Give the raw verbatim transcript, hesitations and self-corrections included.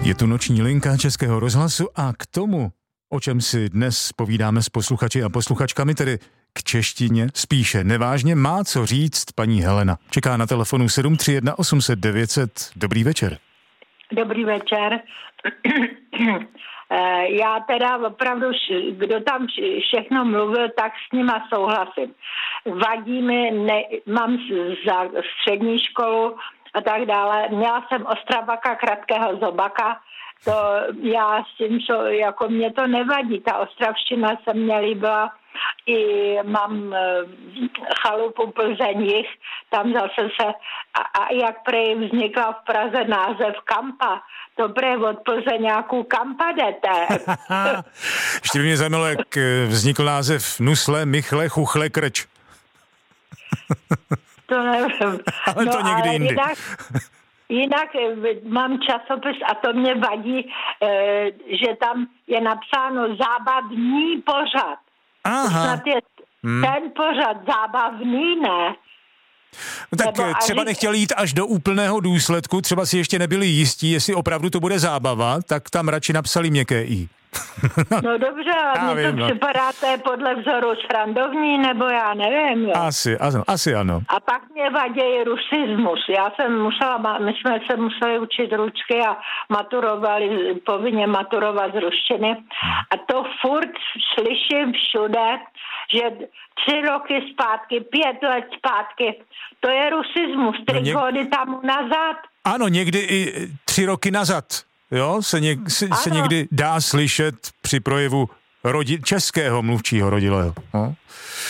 Je tu noční linka Českého rozhlasu a k tomu, o čem si dnes povídáme s posluchači a posluchačkami, tedy k češtině, spíše nevážně, má co říct paní Helena. Čeká na telefonu sedm tři jedna osm set devět set. Dobrý večer. Dobrý večer. Já teda opravdu, kdo tam všechno mluvil, tak s nima souhlasím. Vadí mi, ne, mám za střední školu a tak dále. Měla jsem Ostravaka, Kratkého Zobaka. To já s tím, co, jako mě to nevadí. Ta ostravština se mě líbila. I mám chalupu Plzeň, tam zase se, a, a jak prej vznikla v Praze název Kampa, to prej od Plzeňáků Kampa jdete. Ještě by mě zajímalo, jak vznikl název Nusle, Michle, Chuchle, Krč. To nevím. Ale to no, někdy jindy. Jinak, jinak mám časopis a to mě vadí, že tam je napsáno zábavní pořad. Aha. Snad je hmm. ten pořad zábavný, ne? No tak Nebo třeba až... nechtěli jít až do úplného důsledku, třeba si ještě nebyli jistí, jestli opravdu to bude zábava, tak tam radši napsali měkké i. No dobře, ale mně to no. připadá, to je podle vzoru srandovní, nebo já nevím. Jo. Asi, ano, asi ano. A pak mě vadí rusismus. Já jsem musela, my jsme se museli učit ručky a maturovali, povinně maturovat z ruštiny. A to furt slyším všude, že tři roky zpátky, pět let zpátky, to je rusismus, tři no, něk... tam nazad. Ano, někdy i tři roky nazad. Jo, se, něk, se, se někdy dá slyšet při projevu rodi, českého mluvčího rodilého. No.